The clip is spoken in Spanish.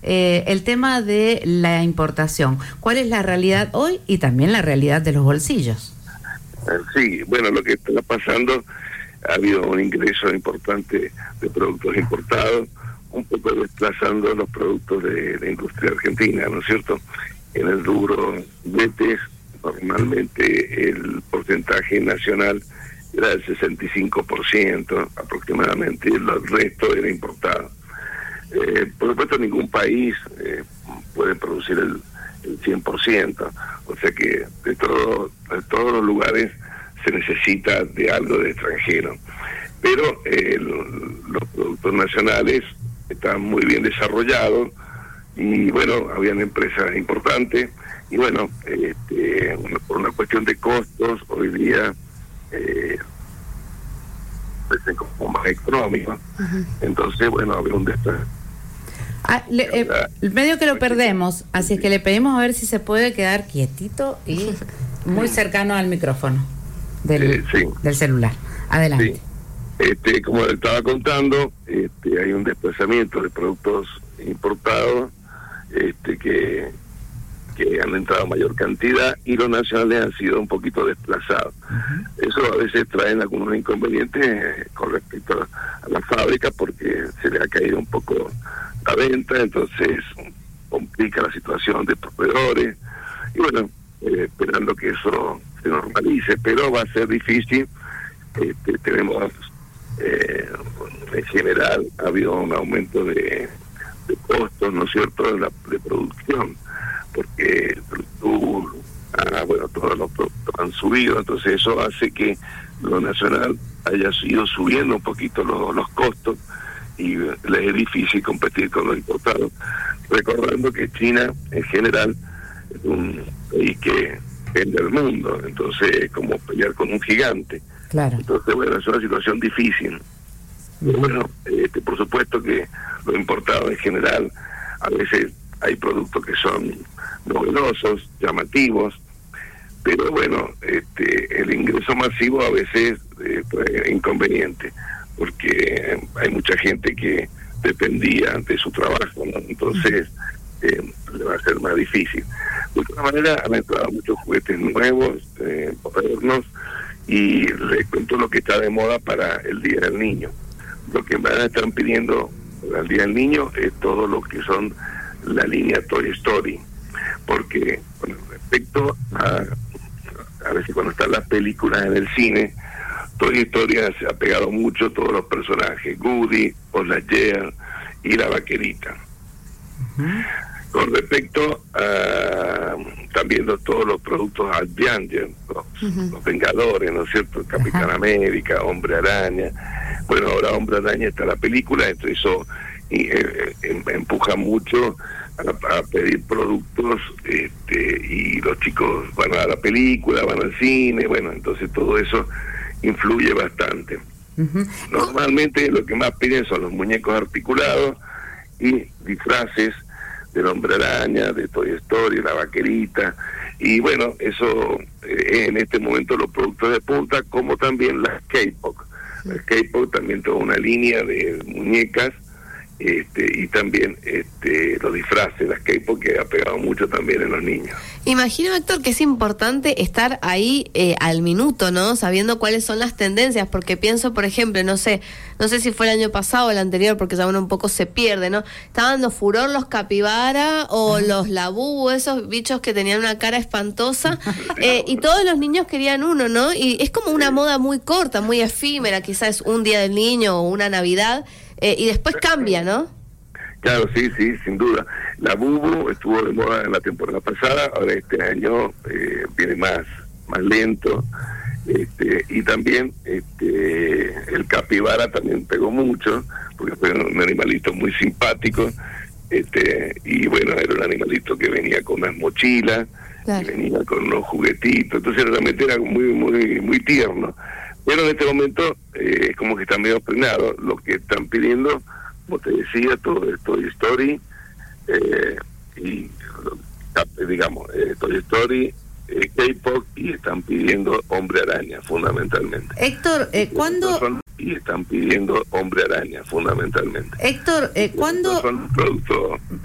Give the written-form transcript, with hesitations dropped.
el tema de la importación. ¿Cuál es la realidad hoy y también la realidad de los bolsillos? Sí, bueno, lo que está pasando, ha habido un ingreso importante de productos importados, un poco desplazando los productos de la industria argentina, ¿no es cierto? En el rubro juguetes, normalmente el porcentaje nacional era del 65% aproximadamente, y el resto era importado. Por supuesto, ningún país puede producir el 100%, o sea que de todos los lugares se necesita de algo de extranjero, pero los productos nacionales están muy bien desarrollados y bueno, habían empresas importantes y bueno, por una cuestión de costos hoy día es como más económico. Entonces bueno, había un despliegue. Medio que lo perdemos, así es que le pedimos a ver si se puede quedar quietito y muy cercano al micrófono del celular. Adelante. Sí. Como le estaba contando, hay un desplazamiento de productos importados que han entrado en mayor cantidad y los nacionales han sido un poquito desplazados. Eso a veces traen algunos inconvenientes con respecto a la fábrica porque se le ha caído un poco la venta, entonces complica la situación de proveedores y bueno, esperando que eso se normalice, pero va a ser difícil. Tenemos en general ha habido un aumento de costos, ¿no es cierto?, de producción, porque todos los productos han subido, entonces eso hace que lo nacional haya ido subiendo un poquito los costos y les es difícil competir con los importados, recordando que China en general es un país que vende al mundo, entonces es como pelear con un gigante. Claro. Entonces bueno, es una situación difícil. Pero bueno, por supuesto que los importados en general, a veces hay productos que son novedosos, llamativos, pero bueno, el ingreso masivo a veces es inconveniente, porque hay mucha gente que dependía de su trabajo, ¿no? Entonces le va a ser más difícil. De otra manera, han entrado muchos juguetes nuevos, modernos, y les cuento lo que está de moda para el Día del Niño. Lo que van a estar pidiendo para el Día del Niño es todo lo que son la línea Toy Story, porque con respecto a veces cuando están las películas en el cine, Toy Story se ha pegado mucho todos los personajes, Woody, Buzz Lightyear y la vaquerita. Con respecto a también todos los productos Avengers, los Vengadores, ¿no es cierto? Capitán América, Hombre Araña. Bueno, ahora Hombre Araña está la película, entonces eso empuja mucho a pedir productos, y los chicos van a la película, van al cine, bueno, entonces todo eso influye bastante. Normalmente lo que más piden son los muñecos articulados y disfraces del Hombre Araña, de Toy Story, la vaquerita, y bueno, eso en este momento los productos de punta, como también las K-pop. Las K-pop también toda una línea de muñecas, y también los disfraces, las K-pop, que ha pegado mucho también en los niños. Imagino, Héctor, que es importante estar ahí al minuto, ¿no? Sabiendo cuáles son las tendencias, porque pienso, por ejemplo, no sé si fue el año pasado o el anterior, porque ya uno un poco se pierde, ¿no? Estaban dando furor los capibara o los labú, esos bichos que tenían una cara espantosa, y todos los niños querían uno, ¿no? Y es como una moda muy corta, muy efímera, quizás un día del niño o una Navidad, y después cambia, ¿no? Claro, sí, sin duda. La Bubu estuvo de moda en la temporada pasada, ahora este año viene más lento, y también el capibara también pegó mucho, porque fue un animalito muy simpático, y bueno, era un animalito que venía con unas mochilas, claro, y venía con unos juguetitos, entonces realmente era muy tierno. Pero en este momento es como que está medio frenado. Lo que están pidiendo, como te decía, todo es Toy Story, y digamos, Toy Story, K-pop, y están pidiendo Hombre Araña, fundamentalmente. Héctor, ¿cuándo...? Y están pidiendo Hombre Araña, fundamentalmente. Héctor, ¿cuándo...? Son productos